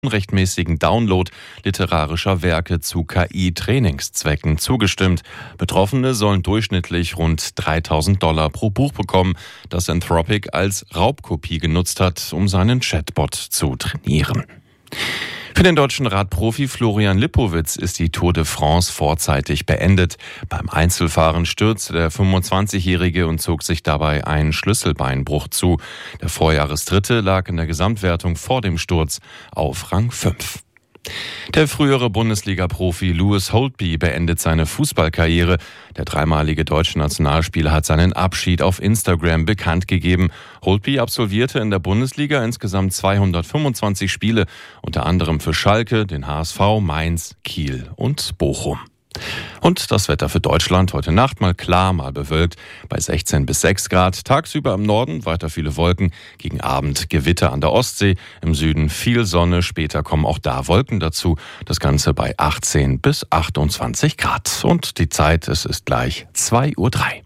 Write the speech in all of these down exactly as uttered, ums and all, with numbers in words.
unrechtmäßigen Download literarischer Werke zu K I-Trainingszwecken zugestimmt. Betroffene sollen durchschnittlich rund dreitausend Dollar pro Buch bekommen, das Anthropic als Raubkopie genutzt hat, um seinen Chatbot zu trainieren. Für den deutschen Radprofi Florian Lipowitz ist die Tour de France vorzeitig beendet. Beim Einzelfahren stürzte der fünfundzwanzigjährige und zog sich dabei einen Schlüsselbeinbruch zu. Der Vorjahresdritte lag in der Gesamtwertung vor dem Sturz auf Rang fünf. Der frühere Bundesliga-Profi Lewis Holtby beendet seine Fußballkarriere. Der dreimalige deutsche Nationalspieler hat seinen Abschied auf Instagram bekannt gegeben. Holtby absolvierte in der Bundesliga insgesamt zweihundertfünfundzwanzig Spiele, unter anderem für Schalke, den H S V, Mainz, Kiel und Bochum. Und das Wetter für Deutschland heute Nacht mal klar, mal bewölkt bei sechzehn bis sechs Grad. Tagsüber im Norden weiter viele Wolken, gegen Abend Gewitter an der Ostsee. Im Süden viel Sonne, später kommen auch da Wolken dazu. Das Ganze bei achtzehn bis achtundzwanzig Grad. Und die Zeit, es ist gleich zwei Uhr drei.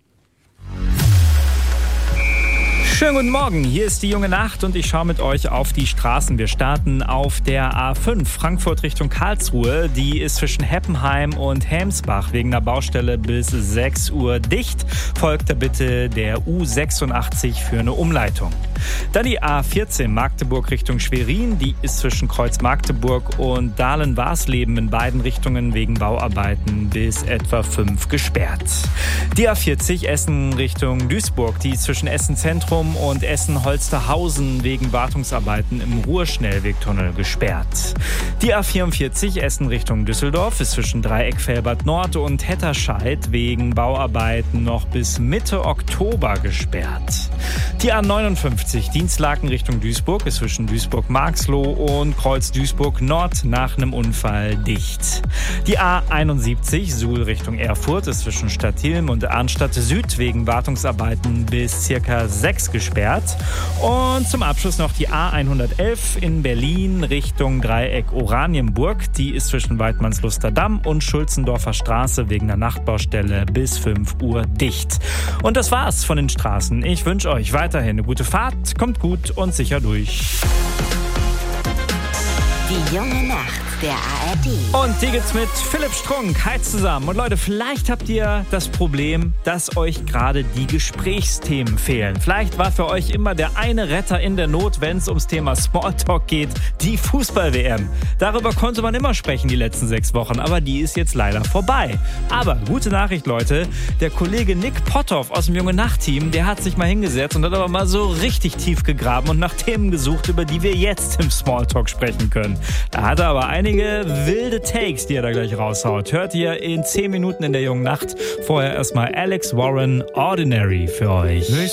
Schönen guten Morgen, hier ist die junge Nacht und ich schaue mit euch auf die Straßen. Wir starten auf der A fünf Frankfurt Richtung Karlsruhe. Die ist zwischen Heppenheim und Helmsbach wegen der Baustelle bis sechs Uhr dicht. Folgt der Bitte der U sechsundachtzig für eine Umleitung. Dann die A vierzehn Magdeburg Richtung Schwerin. Die ist zwischen Kreuz Magdeburg und Dahlen-Warsleben in beiden Richtungen wegen Bauarbeiten bis etwa fünf gesperrt. Die A vierzig Essen Richtung Duisburg. Die ist zwischen Essen Zentrum und Essen-Holsterhausen wegen Wartungsarbeiten im Ruhrschnellwegtunnel gesperrt. Die A vierundvierzig Essen Richtung Düsseldorf ist zwischen Dreieck-Velbert Nord und Hetterscheid wegen Bauarbeiten noch bis Mitte Oktober gesperrt. Die A neunundfünfzig Dienstlaken Richtung Duisburg ist zwischen Duisburg-Marxloh und Kreuz Duisburg Nord nach einem Unfall dicht. Die A einundsiebzig Suhl Richtung Erfurt ist zwischen Stadthilm und Arnstadt Süd wegen Wartungsarbeiten bis circa sechs gesperrt. Und zum Abschluss noch die A hundertelf in Berlin Richtung Dreieck Oranienburg. Die ist zwischen Weidmannsluster Damm und Schulzendorfer Straße wegen der Nachtbaustelle bis fünf Uhr dicht. Und das war's von den Straßen. Ich wünsche euch weiterhin eine gute Fahrt, kommt gut und sicher durch. Die junge Nacht der A R D. Und die gibt's mit Philipp Strunk. Hi zusammen. Und Leute, vielleicht habt ihr das Problem, dass euch gerade die Gesprächsthemen fehlen. Vielleicht war für euch immer der eine Retter in der Not, wenn es ums Thema Smalltalk geht, die Fußball-W M. Darüber konnte man immer sprechen die letzten sechs Wochen, aber die ist jetzt leider vorbei. Aber gute Nachricht, Leute, der Kollege Nick Potthoff aus dem Junge-Nacht-Team, der hat sich mal hingesetzt und hat aber mal so richtig tief gegraben und nach Themen gesucht, über die wir jetzt im Smalltalk sprechen können. Da hat er aber einige wilde Takes, die er da gleich raushaut. Hört ihr in zehn Minuten in der jungen Nacht. Vorher erstmal Alex Warren, Ordinary für euch.